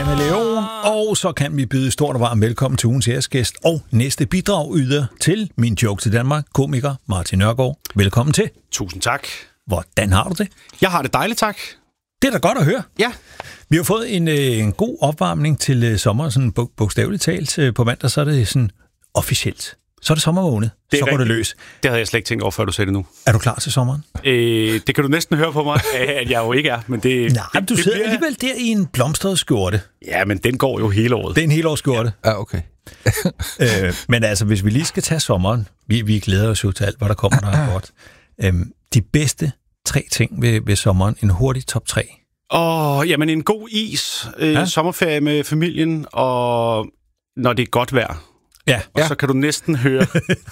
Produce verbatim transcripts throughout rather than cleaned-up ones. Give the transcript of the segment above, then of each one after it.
Leon, og så kan vi byde stort og varmt velkommen til ugens æresgæst og næste bidrag yder til Min Joke til Danmark, komiker Martin Nørgaard. Velkommen til. Tusind tak. Hvordan har du det? Jeg har det dejligt, tak. Det er da godt at høre. Ja. Vi har fået en, en god opvarmning til sommer, sådan bogstaveligt talt. På mandag, så er det sådan officielt. Så er det sommermåned. Så går det løs. Det havde jeg slet ikke tænkt over, før du sagde det nu. Er du klar til sommeren? Øh, det kan du næsten høre på mig, at jeg jo ikke er. Men det, Nej, det, du det sidder bliver... alligevel der i en blomstret skjorte. Ja, men den går jo hele året. Det er en helårsskjorte. Ja, okay. øh, men altså, hvis vi lige skal tage sommeren, vi, vi glæder os jo til alt, hvad der kommer, der er godt. Øhm, de bedste tre ting ved, ved sommeren, en hurtig top tre. Åh, oh, jamen en god is, øh, ja? sommerferie med familien, og når det er godt vejr. Ja. Og ja. Så kan du næsten høre...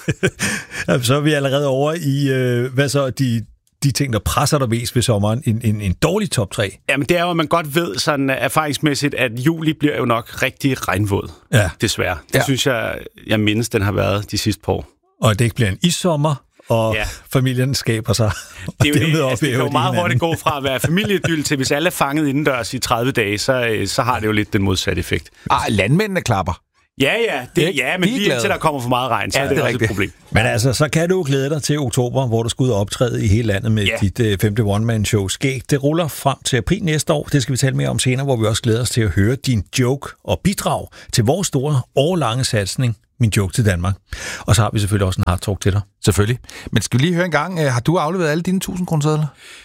Så er vi allerede over i, øh, hvad så, de, de ting, der presser dig mest ved sommeren. En, en, en dårlig top tre. Jamen det er jo, at man godt ved sådan erfaringsmæssigt, at juli bliver jo nok rigtig regnvåd. Ja. Desværre. Det ja. synes jeg, jeg mindes, den har været de sidste par år. Og det ikke bliver en issommer, og ja. familien skaber sig. Det er jo, det, altså, det kan jo meget hurtigt gå fra at være familieidyl til, hvis alle er fanget indendørs i tredive dage, så, så har det jo lidt den modsatte effekt. Ah, landmændene klapper. Ja, ja, det, ja, men lige indtil der kommer for meget regn, så ja, er det, det er også rigtigt. Et problem. Men altså, så kan du glæde dig til oktober, hvor du skal ud og optræde i hele landet med ja. dit uh, femte one-man-show Skæg. Det ruller frem til april næste år. Det skal vi tale mere om senere, hvor vi også glæder os til at høre din joke og bidrag til vores store, årlange satsning, Min Joke til Danmark. Og så har vi selvfølgelig også en hard talk til dig. Selvfølgelig. Men skal vi lige høre en gang, har du afleveret alle dine tusind kronesedler?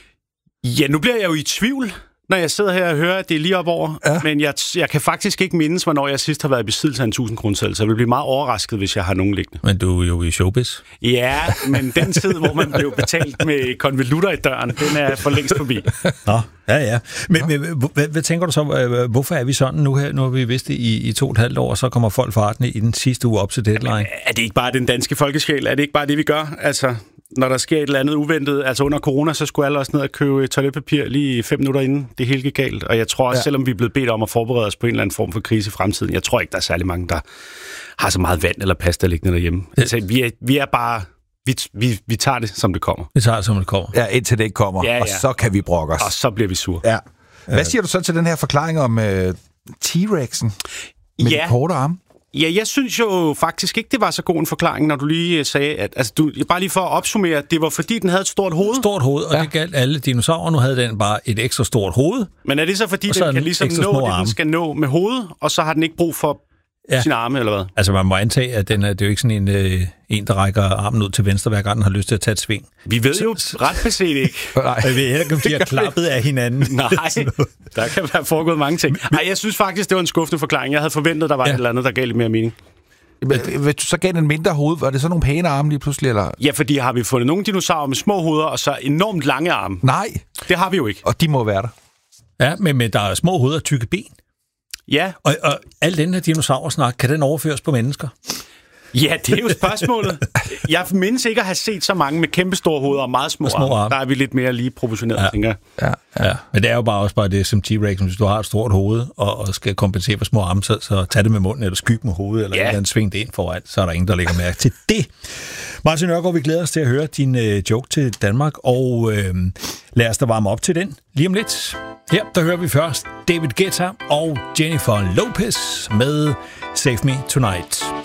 Ja, nu bliver jeg jo i tvivl, når jeg sidder her og hører, at det er lige op over. Ja. Men jeg, jeg kan faktisk ikke mindes, hvornår jeg sidst har været i besiddelse af en tusind kroneseddel, så jeg vil blive meget overrasket, hvis jeg har nogen liggende. Men du er jo i showbiz. Ja, men den tid, hvor man blev betalt med konvolutter i døren, den er for længst forbi. Nå, ja, ja. Men, ja. men hvad, hvad tænker du så, hvorfor er vi sådan nu her? Nu har vi vidst det i, i to og et halvt år, og så kommer folk fartende i den sidste uge op til deadline. Jamen, er det ikke bare den danske folkesjæl? Er det ikke bare det, vi gør? Altså... Når der sker et eller andet uventet, altså under corona, så skulle alle også ned og købe toiletpapir lige fem minutter inden det hele gik galt. Og jeg tror også, ja. selvom vi er blevet bedt om at forberede os på en eller anden form for krise i fremtiden, jeg tror ikke, der er særlig mange, der har så meget vand eller pasta liggende derhjemme. Ja. Altså, vi, er, vi er bare... Vi, vi, vi tager det, som det kommer. Vi tager det, som det kommer. Ja, indtil det ikke kommer. Ja, ja. Og så kan vi brokke os. Og så bliver vi sure. Ja. Hvad siger du så til den her forklaring om uh, T-Rex'en med ja. de korte arme? Ja, jeg synes jo faktisk ikke, det var så god en forklaring, når du lige sagde, at altså, du, bare lige for at opsummere, det var fordi, den havde et stort hoved. Stort hoved, og ja. det galt alle dinosaurer. Nu havde den bare et ekstra stort hoved. Men er det så fordi, den kan ligesom nå det, den skal nå med hovedet, og så har den ikke brug for ja. sine arme, eller hvad? Altså, man må antage, at den er, det er jo ikke sådan en, øh, en, der rækker armen ud til venstre, hver gang den har lyst til at tage et sving. Vi ved jo ret beset ikke. Nej, jeg ved ikke, om de har klappet af hinanden. Nej, der kan være foregået mange ting. Ej, jeg synes faktisk, det var en skuffende forklaring. Jeg havde forventet, der var ja. et eller andet, der gav lidt mere mening. Hvis du så gav den mindre hoved, var det så nogle pæne arme lige pludselig? Eller? Ja, fordi har vi fundet nogle dinosaurer med små hoveder, og så enormt lange arme. Nej. Det har vi jo ikke. Og de må være der. Ja, men, men der er små hoveder og tykke ben. Ja. Og, og al den her dinosaursnak, kan den overføres på mennesker? Ja, det er jo spørgsmålet. Jeg mindes ikke at have set så mange med kæmpe store hoveder og meget små, små arme. arme. Der er vi lidt mere lige proportioneret, ja. tænker jeg. Ja, ja. ja, men det er jo bare også bare det som T-Rex, hvis du har et stort hoved og, og skal kompensere for små arme, så, så tag det med munden, eller skyg med hovedet, eller, ja. eller sving det ind foran, så er der ingen, der lægger mærke til det. Martin Nørgaard, vi glæder os til at høre din øh, joke til Danmark, og øh, lad os da varme op til den lige om lidt. Her, der hører vi først David Guetta og Jennifer Lopez med Save Me Tonight.